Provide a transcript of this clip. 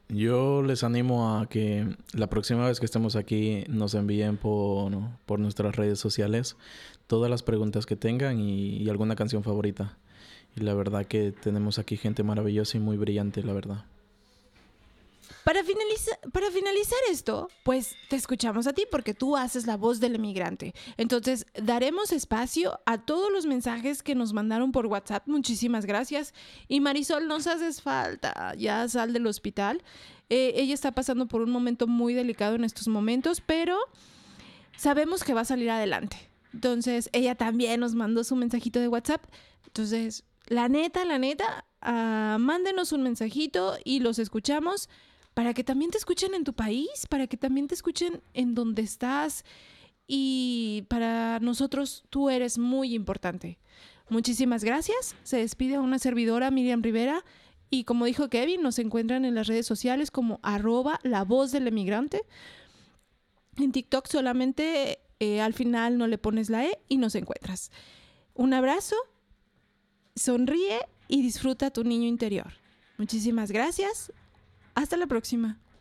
Yo les animo a que la próxima vez que estemos aquí nos envíen por nuestras redes sociales todas las preguntas que tengan y alguna canción favorita. Y la verdad que tenemos aquí gente maravillosa y muy brillante, la verdad. Para finalizar esto, pues te escuchamos a ti porque tú haces la voz del emigrante. Entonces, daremos espacio a todos los mensajes que nos mandaron por WhatsApp. Muchísimas gracias. Y Marisol, nos haces falta. Ya sal del hospital. Ella está pasando por un momento muy delicado en estos momentos, pero sabemos que va a salir adelante. Entonces, ella también nos mandó su mensajito de WhatsApp. Entonces, la neta, mándenos un mensajito y los escuchamos para que también te escuchen en tu país, para que también te escuchen en donde estás. Y para nosotros tú eres muy importante. Muchísimas gracias. Se despide una servidora, Miriam Rivera. Y como dijo Kevin, nos encuentran en las redes sociales como @lavozdelemigrante. En TikTok solamente al final no le pones la E y nos encuentras. Un abrazo, sonríe y disfruta tu niño interior. Muchísimas gracias. Hasta la próxima.